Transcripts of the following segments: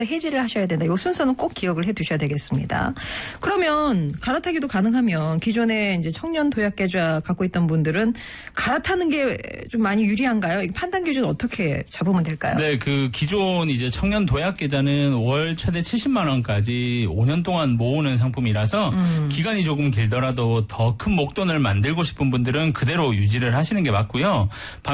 해지를 하셔야 된다. 이 순서는 꼭 기억을 해 두셔야 되겠습니다. 그러면 갈아타기도 가능하면 기존에 이제 청년 도약 계좌 갖고 있던 분들은 갈아타는 게 좀 많이 유리한가요? 판단 기준 어떻게 잡으면 될까요? 네, 그 기존 이제 청년 도약 계좌는 월 최대 70만 원까지 5년 동안 모으는 상품이라서 기간이 조금 길더라도 더 큰 목돈을 만들고 싶은 분들은 그대로 유지를 하시는 게 맞고요.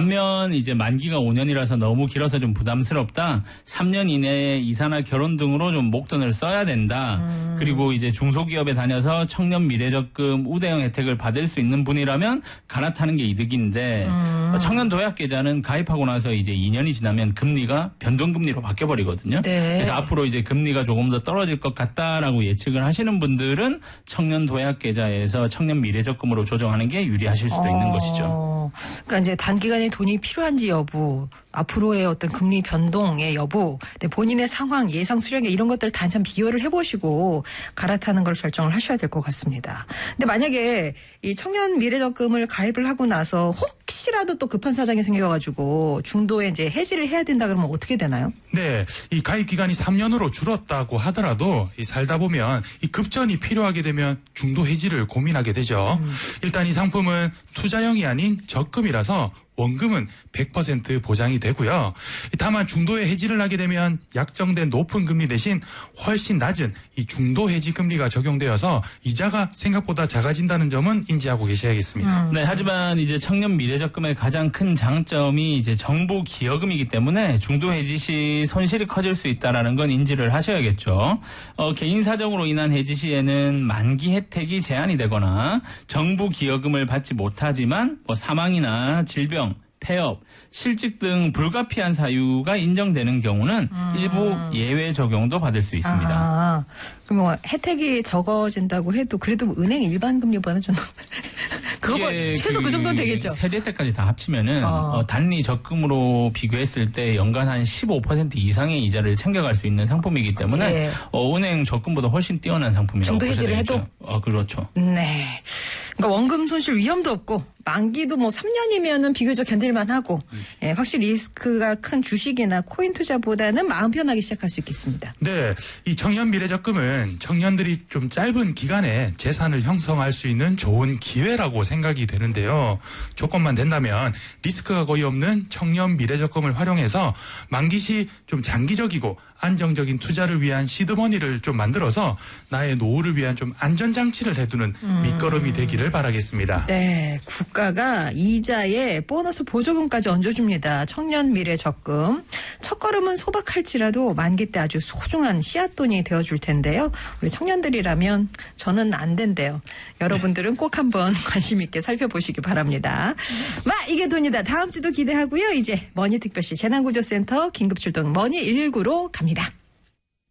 반면 이제 만기가 5년이라서 너무 길어서 좀 부담스럽다. 3년 이내에 이사나 결혼 등으로 좀 목돈을 써야 된다. 그리고 이제 중소기업에 다녀서 청년 미래적금 우대형 혜택을 받을 수 있는 분이라면 갈아타는 게 이득인데 청년 도약 계좌는 가입하고 나서 이제 2년이 지나면 금리가 변동금리로 바뀌어버리거든요. 네. 그래서 앞으로 이제 금리가 조금 더 떨어질 것 같다라고 예측을 하시는 분들은 청년 도약 계좌에서 청년 미래적금으로 조정하는 게 유리하실 수도 있는 것이죠. 그러니까 이제 단기간에 돈이 필요한지 여부, 앞으로의 어떤 금리 변동의 여부, 본인의 상황, 예상 수령액 이런 것들을 다 한참 비교를 해보시고 갈아타는 걸 결정을 하셔야 될 것 같습니다. 근데 만약에 이 청년 미래적금을 가입을 하고 나서 혹시라도 또 급한 사정이 생겨가지고 중도에 이제 해지를 해야 된다 그러면 어떻게 되나요? 네, 이 가입 기간이 3년으로 줄었다고 하더라도 이 살다 보면 이 급전이 필요하게 되면 중도 해지를 고민하게 되죠. 일단 이 상품은 투자형이 아닌 적금이라서 원금은 100% 보장이 되고요. 다만 중도에 해지를 하게 되면 약정된 높은 금리 대신 훨씬 낮은 이 중도 해지 금리가 적용되어서 이자가 생각보다 작아진다는 점은 인지하고 계셔야겠습니다. 네, 하지만 이제 청년 미래적금의 가장 큰 장점이 이제 정부 기여금이기 때문에 중도 해지 시 손실이 커질 수 있다라는 건 인지를 하셔야겠죠. 개인 사정으로 인한 해지 시에는 만기 혜택이 제한이 되거나 정부 기여금을 받지 못하지만 사망이나 질병, 폐업, 실직 등 불가피한 사유가 인정되는 경우는 일부 예외 적용도 받을 수 있습니다. 그럼 뭐 혜택이 적어진다고 해도 그래도 은행 일반 금리보다는 좀 그거 최소 그 정도는 되겠죠. 세제 때까지 다 합치면은 단리 적금으로 비교했을 때 연간 한 15% 이상의 이자를 챙겨갈 수 있는 상품이기 때문에 예. 은행 적금보다 훨씬 뛰어난 상품이라고 보셔야 되겠죠. 중도 해지를 해도? 그렇죠. 네. 그러니까 원금 손실 위험도 없고 만기도 뭐 3년이면은 비교적 견딜만 하고 확실히 리스크가 큰 주식이나 코인 투자보다는 마음 편하게 시작할 수 있겠습니다. 네, 이 청년 미래적금은 청년들이 좀 짧은 기간에 재산을 형성할 수 있는 좋은 기회라고 생각이 되는데요. 조건만 된다면 리스크가 거의 없는 청년 미래적금을 활용해서 만기 시 좀 장기적이고 안정적인 투자를 위한 시드머니를 좀 만들어서 나의 노후를 위한 좀 안전장치를 해두는 밑거름이 되기를 바라겠습니다. 네, 국가가 이자에 보너스 보조금까지 얹어줍니다. 청년 미래 적금. 첫걸음은 소박할지라도 만기 때 아주 소중한 씨앗돈이 되어줄 텐데요. 우리 청년들이라면 저는 안 된대요. 여러분들은 꼭 한번 관심 있게 살펴보시기 바랍니다. 이게 돈이다. 다음 주도 기대하고요. 이제 머니특별시 재난구조센터 긴급출동 머니119로 갑니다.